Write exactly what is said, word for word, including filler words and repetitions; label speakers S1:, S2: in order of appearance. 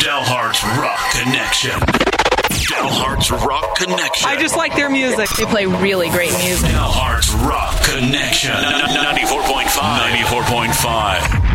S1: Dalhart's Rock Connection. Dalhart's Rock Connection.
S2: I just like their music. They play really great music.
S1: Dalhart's Rock Connection. ninety-four point five. ninety-four point five.